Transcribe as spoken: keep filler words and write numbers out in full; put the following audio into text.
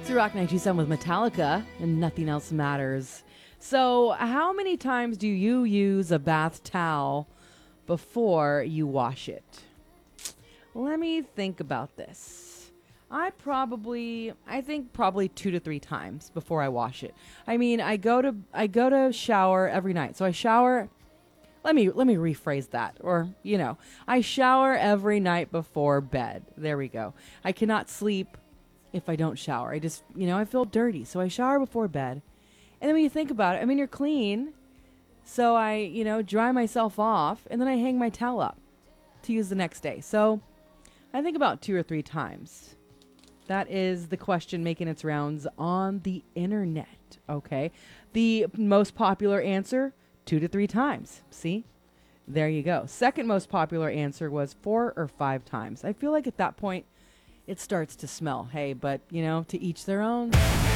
It's Rock ninety-seven with Metallica, and nothing else matters. So, how many times do you use a bath towel before you wash it? Let me think about this. I probably, I think probably two to three times before I wash it. I mean, I go to, I go to shower every night. So I shower. Let me, let me rephrase that. Or, you know, I shower every night before bed. There we go. I cannot sleep if I don't shower. I just, you know, I feel dirty. So I shower before bed. And then when you think about it, I mean, you're clean. So I, you know, dry myself off and then I hang my towel up to use the next day. So I think about two or three times. That is the question making its rounds on the internet. Okay. The most popular answer, two to three times. See? There you go. Second most popular answer was four or five times. I feel like at that point, it starts to smell. Hey, but, you know, to each their own.